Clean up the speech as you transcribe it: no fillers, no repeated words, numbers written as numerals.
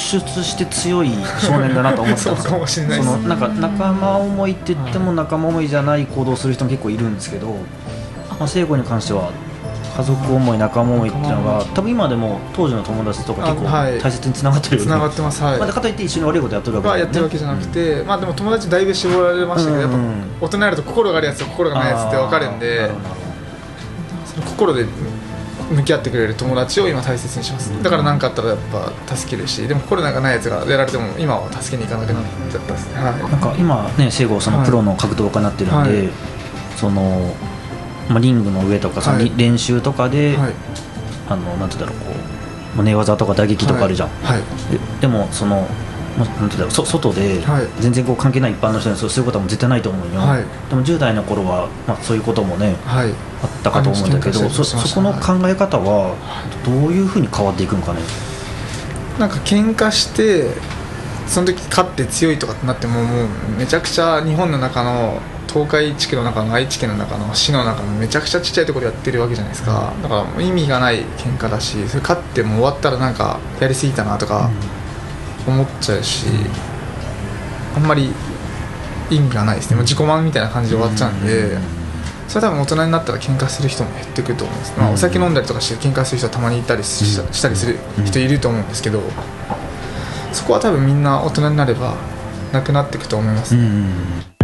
出して強い少年だなと思ってたんですよ。 そうかもしれないです。 なんか仲間思いって言っても仲間思いじゃない行動をする人も結構いるんですけど、聖子に関しては家族思い仲間思いっていうのが多分今でも当時の友達とか結構大切につながってるよね。 つながってます、はい。 かといって一緒に悪いことやってるわけじゃない、 やってるわけじゃなくて、まあでも友達だいぶ絞られましたけど、やっぱ大人になると心があるやつと心がないやつって分かるんで、その心で向き合ってくれる友達を今大切にします。だから何かあったらやっぱ助けるし、でも心がないやつがやられても今は助けに行かなくなっちゃったですね。はい、 なんか今ね、聖子そのプロの格闘家になってるんで、そのリングの上とかその練習とかで、なんていうんだろう、こう寝技とか打撃とかあるじゃん。でもそのなんていうんだろう、外で全然こう関係ない一般の人にそういうことはもう絶対ないと思うよ。でも10代の頃はそういうこともね、あったかと思うんだけど、そこの考え方はどういうふうに変わっていくのかね。 なんか喧嘩してその時勝って強いとかってなっても、もうめちゃくちゃ日本の中の東海地区の中の愛知県の中の市の中のめちゃくちゃちっちゃいところでやってるわけじゃないですか。だから意味がない喧嘩だし、それ勝っても終わったらなんかやりすぎたなとか思っちゃうし、あんまり意味がないですね。もう自己満みたいな感じで終わっちゃうんで、それは多分大人になったら喧嘩する人も減ってくると思うんです。お酒飲んだりとかして喧嘩する人はたまにいたりしたりする人いると思うんですけど、そこは多分みんな大人になればなくなっていくと思いますね。